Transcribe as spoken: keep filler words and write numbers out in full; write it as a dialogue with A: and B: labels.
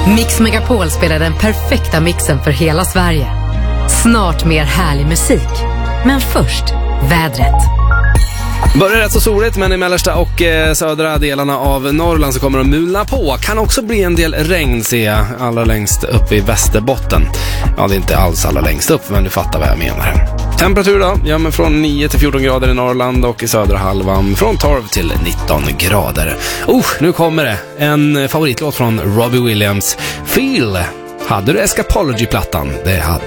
A: Mix Megapol spelar den perfekta mixen för hela Sverige. Snart mer härlig musik. Men först, vädret.
B: Börjar rätt så soligt, men i mellersta och eh, södra delarna av Norrland så kommer de mulna på. Kan också bli en del regn, ser jag, allra längst upp i Västerbotten. Ja, det är inte alls allra längst upp, men du fattar vad jag menar. Temperatur då? Ja, men från nio till fjorton grader i Norrland och i södra halvan från tolv till nitton grader. Oh, nu kommer det. En favoritlåt från Robbie Williams. Feel. Hade du Escapology-plattan? Det hade